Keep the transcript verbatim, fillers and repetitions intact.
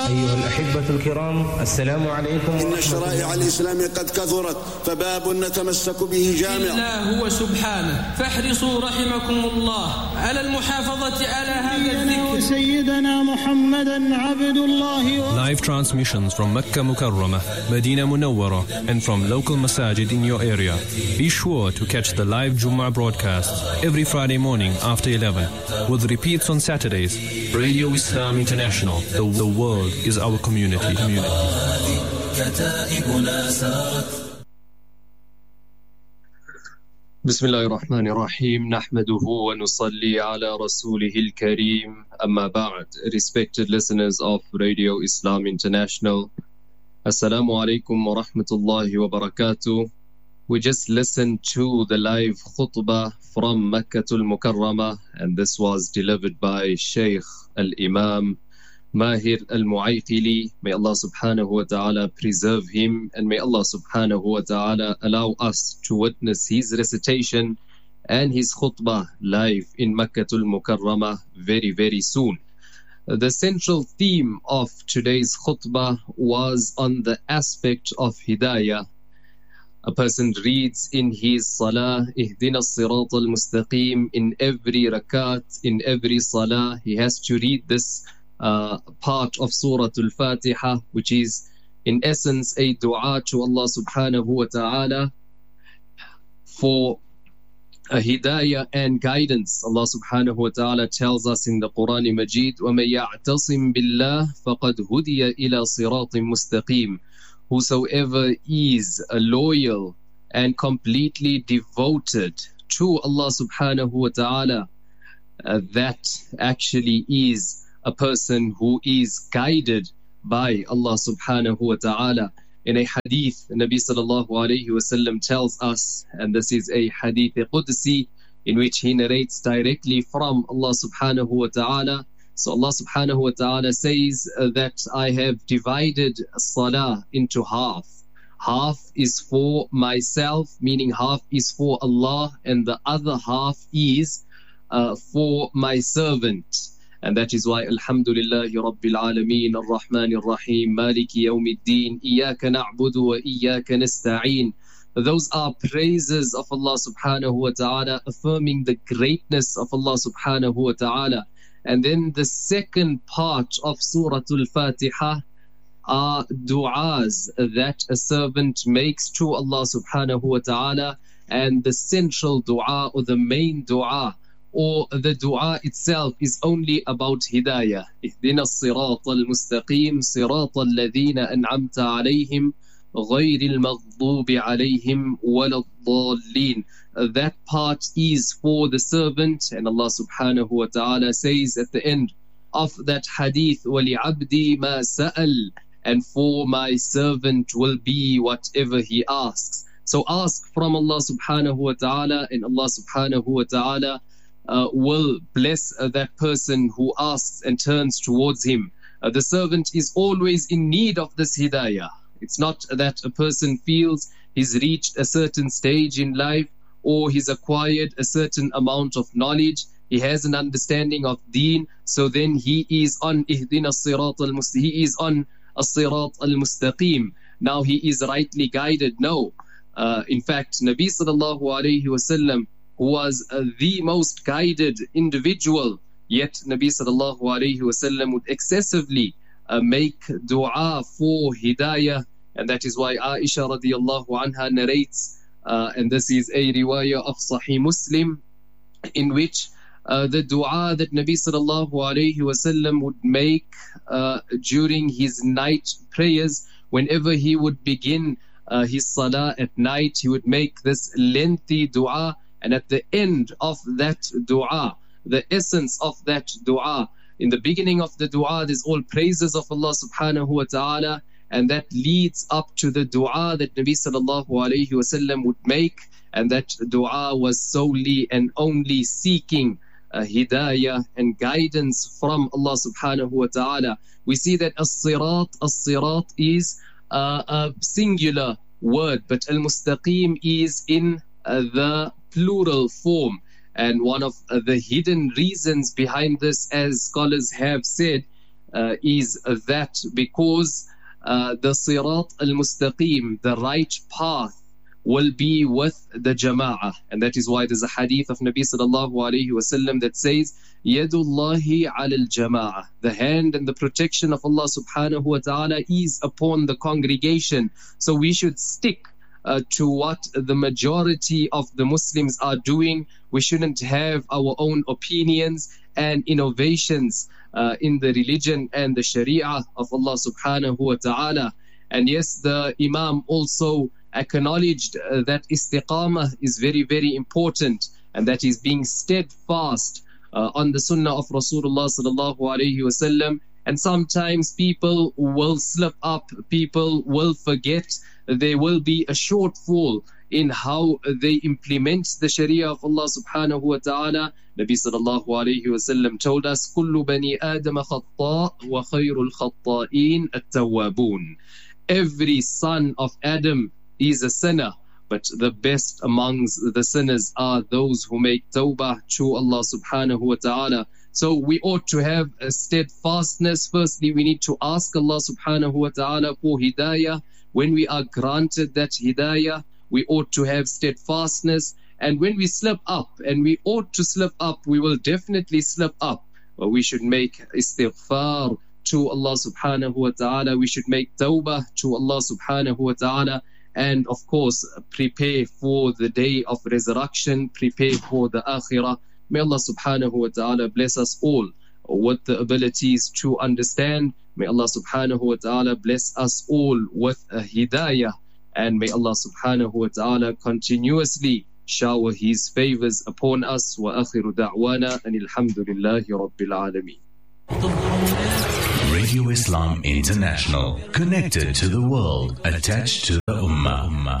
أيها الأحبة الكرام السلام عليكم. إن الشرائع الإسلامية قد كثرت فباب نتمسك به جامع إلا هو سبحانه، فاحرصوا رحمكم الله على المحافظة على هذا الذكر. سيدنا محمدا عبد الله. Live transmissions from Mecca Mukarramah, Medina Munawwara and from local masajid in your area. Be sure to catch the live Jummah broadcasts every Friday morning after eleven, with repeats on Saturdays. Radio Islam International, the, the world is our community. community. بسم الله الرحمن الرحيم نحمده ونصلي على رسوله الكريم أما بعد. Respected listeners of Radio Islam International, Assalamu alaikum wa rahmatullahi wa barakatuh. We just listened to the live khutbah from Makkatul Mukarramah, and this was delivered by Shaykh Al-Imam Mahir Al-Mu'ayqili. May Allah subhanahu wa ta'ala preserve him, and may Allah subhanahu wa ta'ala allow us to witness his recitation and his khutbah live in Makkatul Mukarramah very very soon. The central theme of today's khutbah was on the aspect of hidayah. A person reads in his salah, Ihdina as-sirat al-mustaqim, in every rakat, in every salah, he has to read this uh, part of Surah Al-Fatiha, which is in essence a dua to Allah subhanahu wa ta'ala for a hidayah and guidance. Allah subhanahu wa ta'ala tells us in the Quran Majid, وَمَن يَعْتَصِم بِاللَّهِ فَقَدْ هُدِيَ إِلَى صِرَاطٍ مُسْتَقِيمٍ. Whosoever is loyal and completely devoted to Allah subhanahu wa ta'ala, uh, that actually is a person who is guided by Allah subhanahu wa ta'ala. In a hadith, Nabi sallallahu alayhi wa sallam tells us, and this is a hadith Qudsi, in which he narrates directly from Allah subhanahu wa ta'ala. So Allah subhanahu wa ta'ala says uh, that I have divided salah into half. Half is for myself, meaning half is for Allah, and the other half is uh, for my servant. And that is why Alhamdulillahi Rabbil Alameen Ar-Rahman Ar-Rahim Maliki Yawmiddin Iyaka na'budu wa Iyaka nasta'een. Those are praises of Allah subhanahu wa ta'ala, affirming the greatness of Allah subhanahu wa ta'ala. And then the second part of Surah Al-Fatiha are du'as that a servant makes to Allah subhanahu wa ta'ala, and the central du'a or the main du'a or the dua itself is only about hidayah. Ihdina as-sirat al-mustaqim sirat alladhina an'amta alayhim غير المغضوب عليهم ولا الضالين. That part is for the servant, and Allah subhanahu wa ta'ala says at the end of that hadith, وَلِعَبْدِي مَا سَأَلْ, and for my servant will be whatever he asks. So ask from Allah subhanahu wa ta'ala, and Allah subhanahu wa ta'ala uh, will bless uh, that person who asks and turns towards him. Uh, the servant is always in need of this hidayah. It's not that a person feels he's reached a certain stage in life, or he's acquired a certain amount of knowledge, he has an understanding of deen, so then he is on Ihdina as-sirat al-mustaqim, he is on as-sirat al-mustaqim. Now he is rightly guided. No. Uh, in fact, Nabi sallallahu alayhi wa sallam, who was uh, the most guided individual, yet Nabi sallallahu alayhi wa sallam would excessively uh, make dua for hidayah. And that is why Aisha radiallahu anha narrates, uh, and this is a riwayah of Sahih Muslim, in which uh, the dua that Nabi sallallahu alayhi wasallam would make uh, during his night prayers, whenever he would begin uh, his salah at night, he would make this lengthy dua, and at the end of that dua, the essence of that dua, in the beginning of the dua, there's all praises of Allah subhanahu wa ta'ala, and that leads up to the dua that Nabi sallallahu alayhi wasallam would make, and that dua was solely and only seeking uh, hidayah and guidance from Allah subhanahu wa ta'ala. We see that as-sirat, as-sirat is uh, a singular word, but al-mustaqim is in uh, the plural form. And one of uh, the hidden reasons behind this, as scholars have said, uh, is that because uh, the Sirat al-Mustaqim, the right path, will be with the Jama'ah. And that is why there's a hadith of Nabi sallallahu alayhi wasallam that says, Yadullahi ala al-Jama'ah. The hand and the protection of Allah subhanahu wa ta'ala is upon the congregation. So we should stick uh, to what the majority of the Muslims are doing. We shouldn't have our own opinions and innovations uh, in the religion and the Sharia of Allah subhanahu wa ta'ala. And yes, the Imam also acknowledged uh, that istiqamah is very, very important, and that is being steadfast uh, on the sunnah of Rasulullah sallallahu alayhi wasallam. And sometimes people will slip up, people will forget, there will be a shortfall in how they implement the Sharia of Allah subhanahu wa ta'ala. Nabi sallallahu alayhi wasallam told us, Kullu bani Adam khatta' wa khayrul khatta'in at-tawwabun. Every son of Adam is a sinner, but the best amongst the sinners are those who make tawbah to Allah subhanahu wa ta'ala. So we ought to have a steadfastness. Firstly, we need to ask Allah subhanahu wa ta'ala for hidayah. When we are granted that hidayah, we ought to have steadfastness. And when we slip up, and we ought to slip up, we will definitely slip up. But we should make istighfar to Allah subhanahu wa ta'ala. We should make tawbah to Allah subhanahu wa ta'ala. And of course, prepare for the day of resurrection, prepare for the akhirah. May Allah subhanahu wa ta'ala bless us all with the abilities to understand. May Allah subhanahu wa ta'ala bless us all with a hidayah. And may Allah subhanahu wa ta'ala continuously shower His favors upon us. Wa akhiru da'wana anil hamdulillahi rabbil alameen. Radio Islam International, connected to the world, attached to the Ummah.